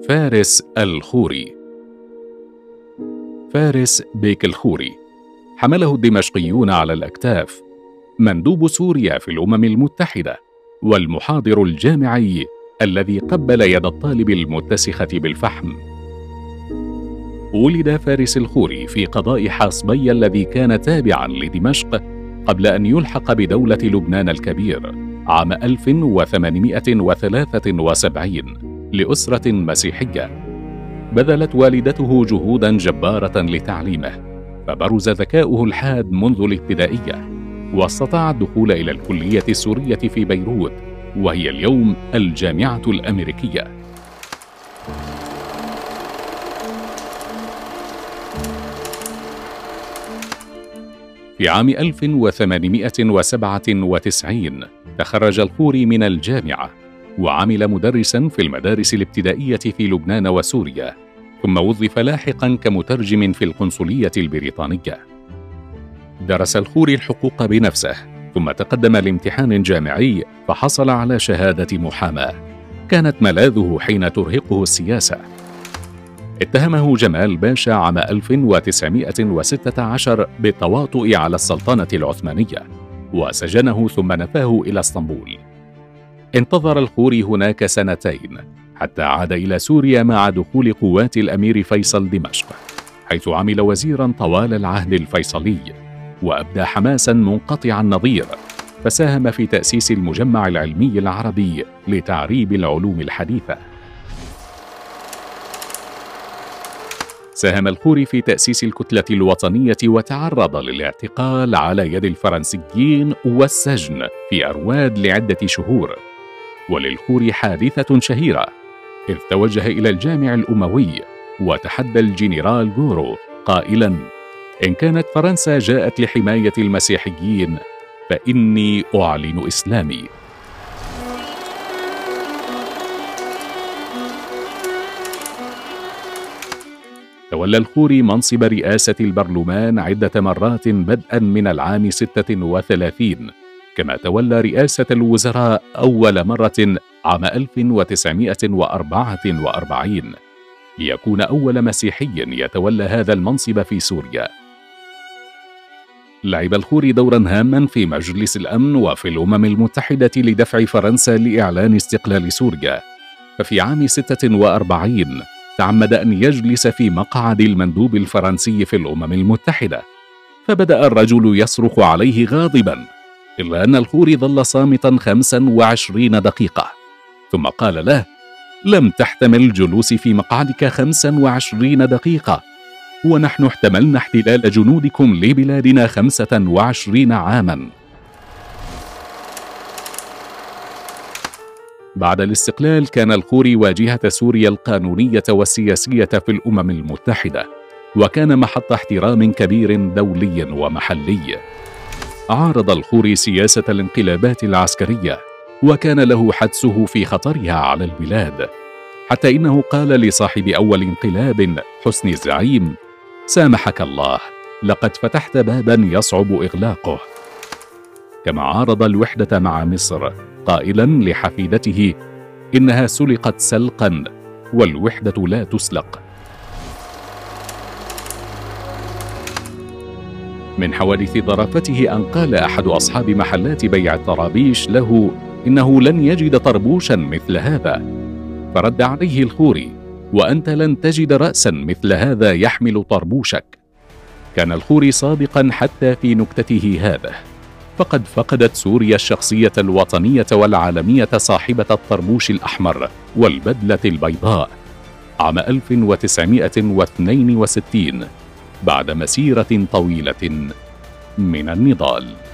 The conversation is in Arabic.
فارس الخوري. فارس بيك الخوري حمله الدمشقيون على الأكتاف، مندوب سوريا في الأمم المتحدة، والمحاضر الجامعي الذي قبل يد الطالب المتسخة بالفحم. ولد فارس الخوري في قضاء حاصبي الذي كان تابعاً لدمشق قبل أن يلحق بدولة لبنان الكبير عام 1873 لأسرة مسيحية. بذلت والدته جهوداً جبارة لتعليمه، فبرز ذكاؤه الحاد منذ الابتدائية، واستطاع الدخول إلى الكلية السورية في بيروت، وهي اليوم الجامعة الأمريكية. في عام 1897 تخرج الخوري من الجامعة، وعمل مدرساً في المدارس الابتدائية في لبنان وسوريا، ثم وظف لاحقاً كمترجم في القنصلية البريطانية. درس الخوري الحقوق بنفسه، ثم تقدم لامتحان جامعي فحصل على شهادة محاماة، كانت ملاذه حين ترهقه السياسة. اتهمه جمال باشا عام 1916 بالتواطؤ على السلطنة العثمانية، وسجنه ثم نفاه إلى اسطنبول. انتظر الخوري هناك 2 حتى عاد إلى سوريا مع دخول قوات الأمير فيصل دمشق، حيث عمل وزيراً طوال العهد الفيصلي، وأبدى حماساً منقطع النظير، فساهم في تأسيس المجمع العلمي العربي لتعريب العلوم الحديثة. ساهم الخوري في تأسيس الكتلة الوطنية، وتعرض للاعتقال على يد الفرنسيين والسجن في أرواد لعدة شهور. وللخوري حادثة شهيرة، إذ توجه إلى الجامع الأموي وتحدى الجنرال غورو قائلاً: إن كانت فرنسا جاءت لحماية المسيحيين فإني أعلن إسلامي. تولى الخوري منصب رئاسة البرلمان عدة مرات بدءاً من العام 36، كما تولى رئاسة الوزراء أول مرة عام 1944 ليكون أول مسيحي يتولى هذا المنصب في سوريا. لعب الخوري دوراً هاماً في مجلس الأمن وفي الأمم المتحدة لدفع فرنسا لإعلان استقلال سوريا، ففي عام 46 تعمد أن يجلس في مقعد المندوب الفرنسي في الأمم المتحدة، فبدأ الرجل يصرخ عليه غاضباً، إلا أن الخوري ظل صامتاً 25 دقيقة، ثم قال له: لم تحتمل الجلوس في مقعدك 25 دقيقة، ونحن احتملنا احتلال جنودكم لبلادنا 25 عاماً. بعد الاستقلال كان الخوري واجهة سوريا القانونية والسياسية في الأمم المتحدة، وكان محط احترام كبير دولي ومحلي. عارض الخوري سياسة الانقلابات العسكرية، وكان له حدسه في خطرها على البلاد، حتى إنه قال لصاحب أول انقلاب حسني الزعيم: سامحك الله، لقد فتحت بابا يصعب إغلاقه. كما عارض الوحدة مع مصر قائلا لحفيدته: إنها سلقت سلقا والوحدة لا تسلق. من حوادث ظرافته أن قال أحد أصحاب محلات بيع الطرابيش له إنه لن يجد طربوشا مثل هذا، فرد عليه الخوري: وأنت لن تجد رأسا مثل هذا يحمل طربوشك. كان الخوري صادقا حتى في نكتته هذه، فقد فقدت سوريا الشخصية الوطنية والعالمية صاحبة الطربوش الأحمر والبدلة البيضاء عام 1962 بعد مسيرة طويلة من النضال.